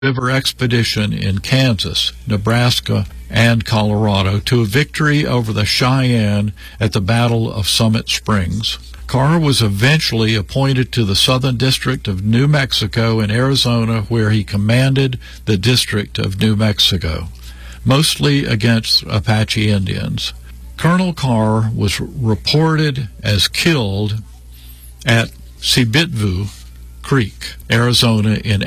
River expedition in Kansas, Nebraska, and Colorado to a victory over the Cheyenne at the Battle of Summit Springs. Carr was eventually appointed to the Southern District of New Mexico in Arizona, where he commanded the District of New Mexico, mostly against Apache Indians. Colonel Carr was reported as killed at Sibitvu Creek, Arizona in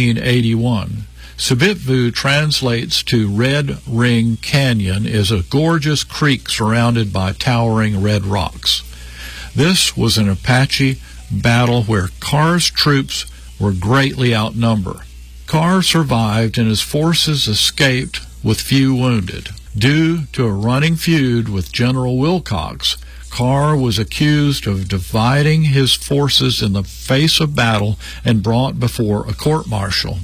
1881. Sibitvu translates to Red Ring Canyon, is a gorgeous creek surrounded by towering red rocks. This was an Apache battle where Carr's troops were greatly outnumbered. Carr survived and his forces escaped with few wounded. Due to a running feud with General Wilcox, Carr was accused of dividing his forces in the face of battle and brought before a court-martial.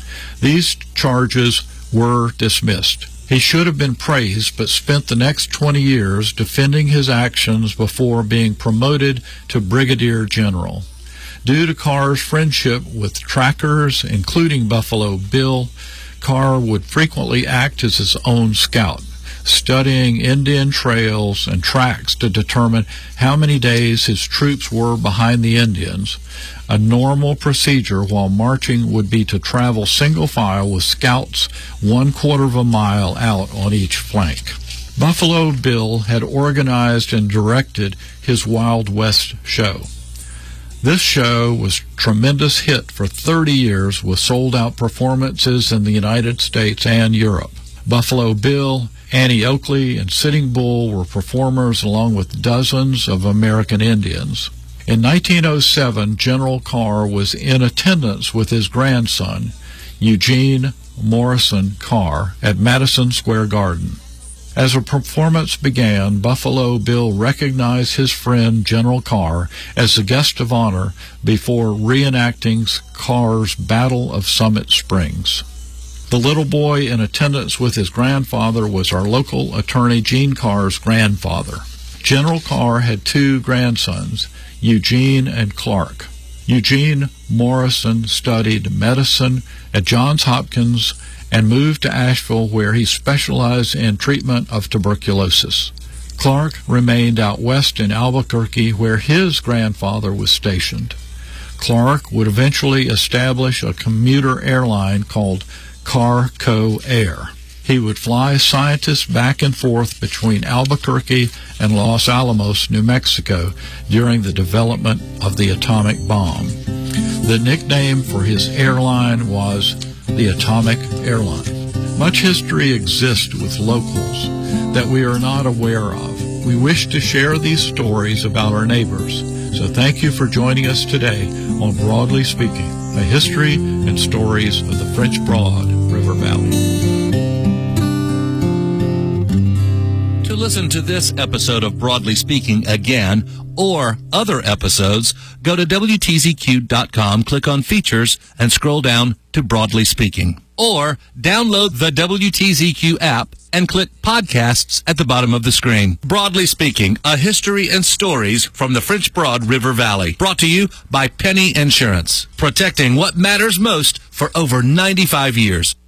These charges were dismissed. He should have been praised, but spent the next 20 years defending his actions before being promoted to brigadier general. Due to Carr's friendship with trackers, including Buffalo Bill, Carr would frequently act as his own scout, studying Indian trails and tracks to determine how many days his troops were behind the Indians. A normal procedure while marching would be to travel single file with scouts 1/4 of a mile out on each flank. Buffalo Bill had organized and directed his Wild West show. This show was a tremendous hit for 30 years with sold-out performances in the United States and Europe. Buffalo Bill, Annie Oakley, and Sitting Bull were performers along with dozens of American Indians. In 1907, General Carr was in attendance with his grandson, Eugene Morrison Carr, at Madison Square Garden. As the performance began, Buffalo Bill recognized his friend General Carr as the guest of honor before reenacting Carr's Battle of Summit Springs. The little boy in attendance with his grandfather was our local attorney Gene Carr's grandfather. General Carr had two grandsons, Eugene and Clark. Eugene Morrison studied medicine at Johns Hopkins and moved to Asheville, where he specialized in treatment of tuberculosis. Clark remained out west in Albuquerque, where his grandfather was stationed. Clark would eventually establish a commuter airline called Carco Air. He would fly scientists back and forth between Albuquerque and Los Alamos, New Mexico, during the development of the atomic bomb. The nickname for his airline was the Atomic Airline. Much history exists with locals that we are not aware of. We wish to share these stories about our neighbors. So thank you for joining us today on Broadly Speaking, a history and stories of the French Broad River Valley. To listen to this episode of Broadly Speaking again, or other episodes, go to WTZQ.com, click on Features, and scroll down to Broadly Speaking. Or download the WTZQ app and click Podcasts at the bottom of the screen. Broadly Speaking, a history and stories from the French Broad River Valley. Brought to you by Penny Insurance, protecting what matters most for over 95 years.